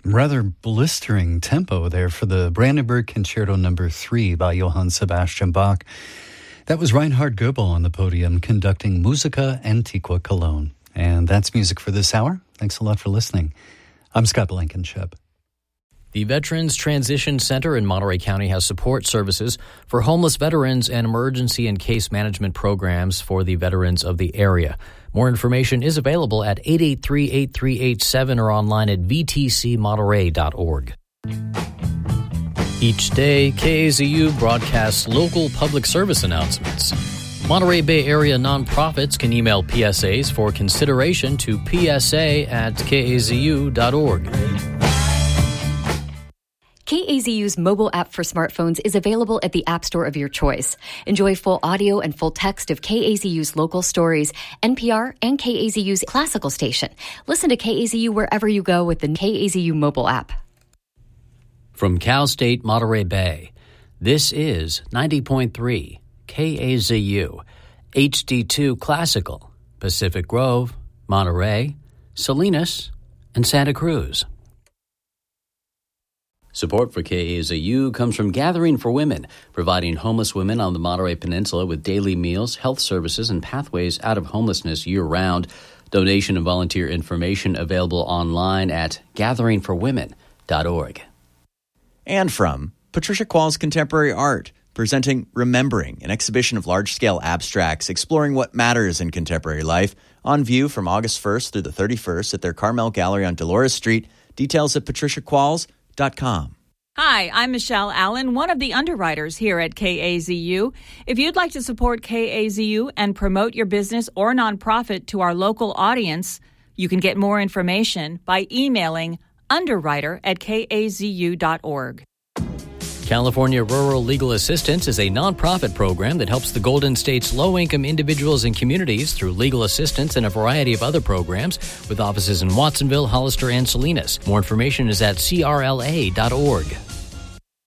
Rather blistering tempo there for the Brandenburg Concerto No. 3 by Johann Sebastian Bach. That was Reinhard Goebel on the podium conducting Musica Antiqua Cologne. And that's music for this hour. Thanks a lot for listening. I'm Scott Blankenship. The Veterans Transition Center in Monterey County has support services for homeless veterans and emergency and case management programs for the veterans of the area. More information is available at 883-8387 or online at vtcmonterey.org. Each day, KAZU broadcasts local public service announcements. Monterey Bay Area nonprofits can email PSAs for consideration to psa@kazu.org. KAZU's mobile app for smartphones is available at the App Store of your choice. Enjoy full audio and full text of KAZU's local stories, NPR, and KAZU's classical station. Listen to KAZU wherever you go with the KAZU mobile app. From Cal State Monterey Bay, this is 90.3 KAZU, HD2 Classical, Pacific Grove, Monterey, Salinas, and Santa Cruz. Support for KAZU comes from Gathering for Women, providing homeless women on the Monterey Peninsula with daily meals, health services, and pathways out of homelessness year-round. Donation and volunteer information available online at gatheringforwomen.org. And from Patricia Quall's Contemporary Art, presenting Remembering, an exhibition of large-scale abstracts exploring what matters in contemporary life, on view from August 1st through the 31st at their Carmel Gallery on Dolores Street. Details at patriciaqualls.com. Hi, I'm Michelle Allen, one of the underwriters here at KAZU. If you'd like to support KAZU and promote your business or nonprofit to our local audience, you can get more information by emailing underwriter@kazu.org. California Rural Legal Assistance is a nonprofit program that helps the Golden State's low-income individuals and communities through legal assistance and a variety of other programs, with offices in Watsonville, Hollister, and Salinas. More information is at crla.org.